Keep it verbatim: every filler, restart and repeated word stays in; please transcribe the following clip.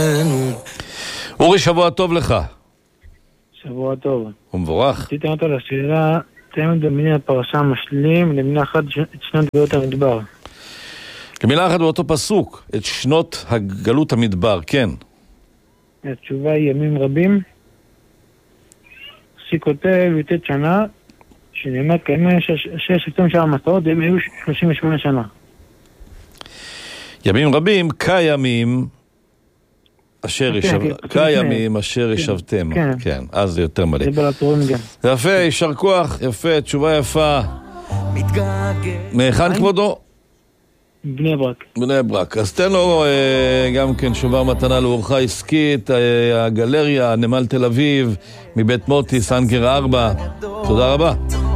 אורי, שבוע טוב לך. שבוע טוב. ומבורך. רציתי לענות על השאלה, אתם מדמיינים הפרשה המשלים למילה אחת את שנות גלות המדבר. למילה אחת באותו פסוק, את שנות הגלות המדבר, כן. התשובה היא ימים רבים. שי כותב יתת שנה, שנאמר כימי שש עשרים שעה מסעות, הם היו שלושים ושמונה שנה. ימים רבים, כימים אשר ישב... כימים אשר ישבתם. כן. כן, אז זה יותר מלא. זה בלתורים גם. יפה, יישר כוח, יפה, תשובה יפה. מהיכן כבודו? בני ברק. בני ברק. אז תן לו אה, גם כן שובר מתנה לאורחה עסקית, אה, הגלריה, נמל תל אביב, מבית מוטי, סנגר ארבע. תודה רבה.